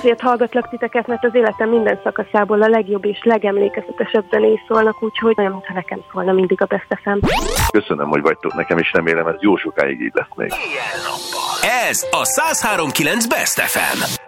azért hallgatlak titeket, mert az életem minden szakaszából a legjobb és legemlékezetesebb zenék szólnak, úgyhogy olyan, mintha nekem szólna mindig a Best FM. Köszönöm, hogy vagytok nekem, és remélem ez jó sokáig így lesz még. Ez a 103.9 Best FM.